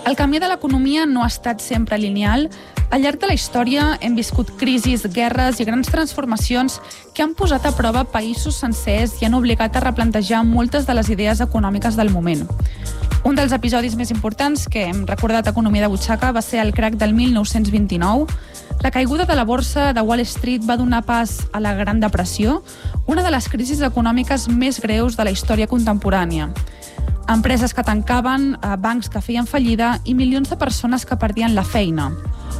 El camí de l'economia no ha estat sempre lineal. Al llarg de la història hem viscut crisis, guerres i grans transformacions que han posat a prova països sencers i han obligat a replantejar moltes de les idees econòmiques del moment. Un dels episodis més importants que hem recordat a Economia de Butxaca va ser el crac del 1929. La caiguda de la borsa de Wall Street va donar pas a la Gran Depressió, una de les crisis econòmiques més greus de la història contemporània. Empreses que tancaven, bancs que feien fallida i milions de persones que perdien la feina.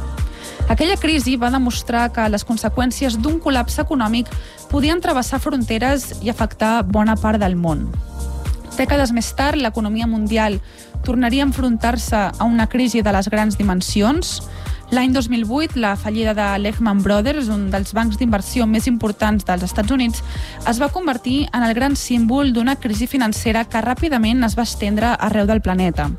Aquella crisi va demostrar que les conseqüències d'un col·lapse econòmic podien travessar fronteres i afectar bona part del món. Dècades més tard, l'economia mundial tornaria a enfrontar-se a una crisi de les grans dimensions. L'any 2008, la fallida de Lehman Brothers, un dels bancs d'inversió més importants dels Estats Units, es va convertir en el gran símbol d'una crisi financera que ràpidament es va estendre arreu del planeta.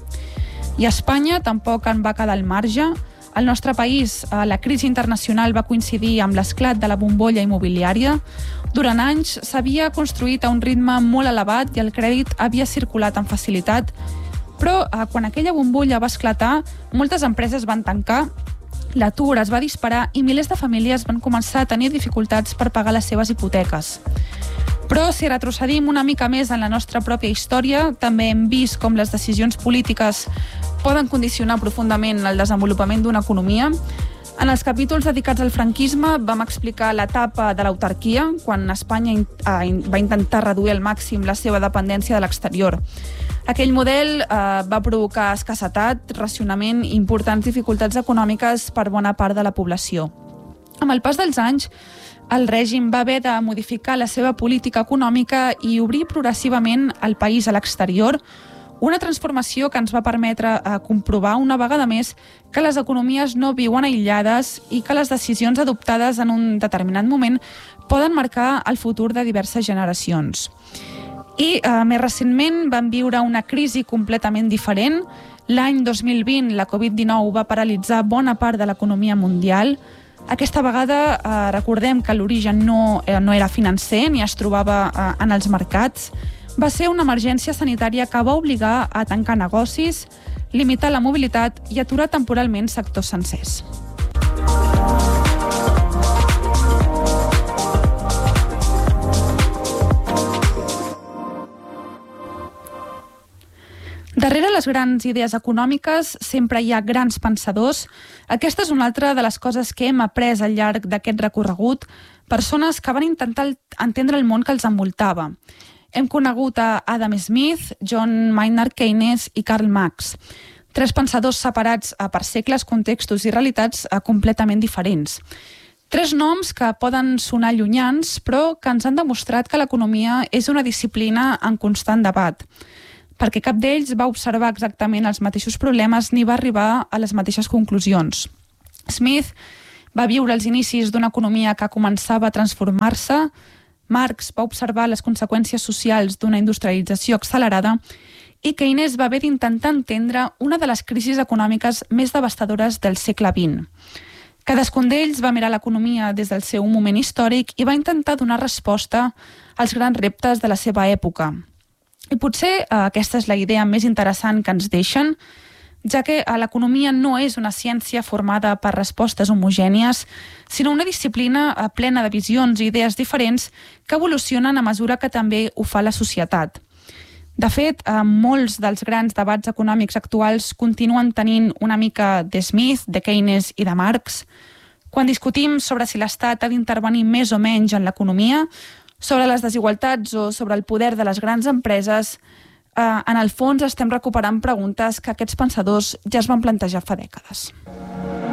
I Espanya tampoc en va quedar al marge. Al nostre país, la crisi internacional va coincidir amb l'esclat de la bombolla immobiliària. Durant anys s'havia construït a un ritme molt elevat i el crèdit havia circulat amb facilitat. Però quan aquella bombolla va esclatar, moltes empreses van tancar, l'atur es va disparar i milers de famílies van començar a tenir dificultats per pagar les seves hipoteques. Però si retrocedim una mica més en la nostra pròpia història, també hem vist com les decisions polítiques poden condicionar profundament el desenvolupament d'una economia. En els capítols dedicats al franquisme vam explicar l'etapa de l'autarquia, quan Espanya va intentar reduir al màxim la seva dependència de l'exterior. Aquell model va provocar escassetat, racionament i importants dificultats econòmiques per bona part de la població. Amb el pas dels anys, el règim va haver de modificar la seva política econòmica i obrir progressivament el país a l'exterior, una transformació que ens va permetre comprovar una vegada més que les economies no viuen aïllades i que les decisions adoptades en un determinat moment poden marcar el futur de diverses generacions. I més recentment vam viure una crisi completament diferent. L'any 2020 la Covid-19 va paralitzar bona part de l'economia mundial. Aquesta vegada recordem que l'origen no era financer ni es trobava en els mercats. Va ser una emergència sanitària que va obligar a tancar negocis, limitar la mobilitat i aturar temporalment sectors sencers. Darrere les grans idees econòmiques sempre hi ha grans pensadors. Aquesta és una altra de les coses que hem après al llarg d'aquest recorregut, persones que van intentar entendre el món que els envoltava. Hem conegut a Adam Smith, John Maynard Keynes i Karl Marx. Tres pensadors separats per segles, contextos i realitats completament diferents. Tres noms que poden sonar llunyans, però que ens han demostrat que l'economia és una disciplina en constant debat, perquè cap d'ells va observar exactament els mateixos problemes ni va arribar a les mateixes conclusions. Smith va viure els inicis d'una economia que començava a transformar-se. Marx va observar les conseqüències socials d'una industrialització accelerada i Keynes va haver d'intentar entendre una de les crisis econòmiques més devastadores del segle XX. Cadascun d'ells va mirar l'economia des del seu moment històric i va intentar donar resposta als grans reptes de la seva època. I potser aquesta és la idea més interessant que ens deixen, ja que l'economia no és una ciència formada per respostes homogènies, sinó una disciplina plena de visions i idees diferents que evolucionen a mesura que també ho fa la societat. De fet, molts dels grans debats econòmics actuals continuen tenint una mica de Smith, de Keynes i de Marx. Quan discutim sobre si l'Estat ha d'intervenir més o menys en l'economia, sobre les desigualtats o sobre el poder de les grans empreses, en el fons estem recuperant preguntes que aquests pensadors ja es van plantejar fa dècades.